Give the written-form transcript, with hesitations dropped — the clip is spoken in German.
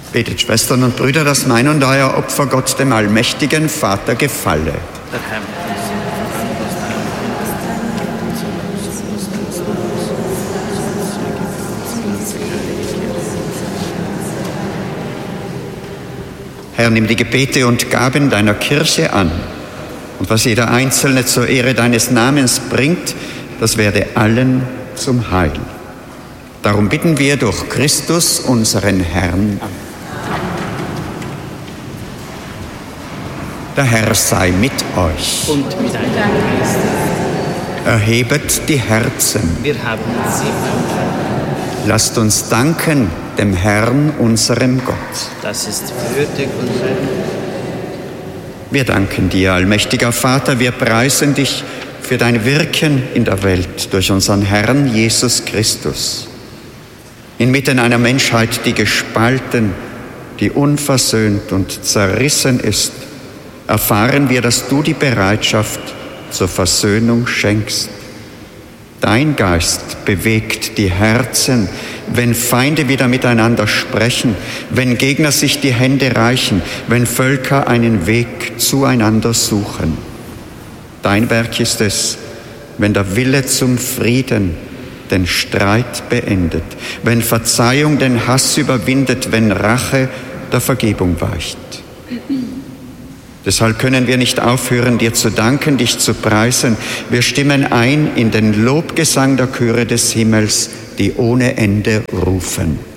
Betet, Schwestern und Brüder, dass mein und euer Opfer Gott, dem allmächtigen Vater, gefalle. Herr, nimm die Gebete und Gaben deiner Kirche an. Und was jeder Einzelne zur Ehre deines Namens bringt, das werde allen zum Heil. Darum bitten wir durch Christus, unseren Herrn. Der Herr sei mit euch. Und mit deinem Geist. Erhebet die Herzen. Wir haben sie. Lasst uns danken dem Herrn, unserem Gott. Das ist würdig und recht. Wir danken dir, allmächtiger Vater, wir preisen dich für dein Wirken in der Welt durch unseren Herrn Jesus Christus. Inmitten einer Menschheit, die gespalten, die unversöhnt und zerrissen ist, erfahren wir, dass du die Bereitschaft zur Versöhnung schenkst. Dein Geist bewegt die Herzen, wenn Feinde wieder miteinander sprechen, wenn Gegner sich die Hände reichen, wenn Völker einen Weg zueinander suchen. Dein Werk ist es, wenn der Wille zum Frieden den Streit beendet, wenn Verzeihung den Hass überwindet, wenn Rache der Vergebung weicht. Deshalb können wir nicht aufhören, dir zu danken, dich zu preisen. Wir stimmen ein in den Lobgesang der Chöre des Himmels, die ohne Ende rufen.